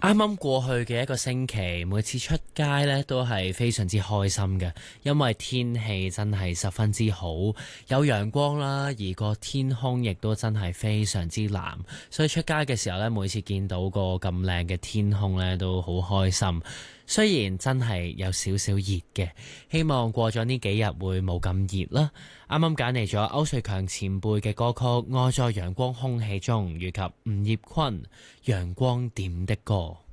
啱啱過去嘅一個星期，每次出街呢都係非常之開心嘅，因為天氣真係十分之好，有陽光啦，而個天空亦都真係非常之藍，所以出街嘅時候呢，每次見到個咁靚嘅天空呢，都好開心。雖然真係有少少熱嘅，希望過咗呢幾日會冇咁熱啦。啱啱揀嚟咗歐瑞強前輩嘅歌曲《愛在陽光空氣中》，以及吳業坤《陽光點的歌》。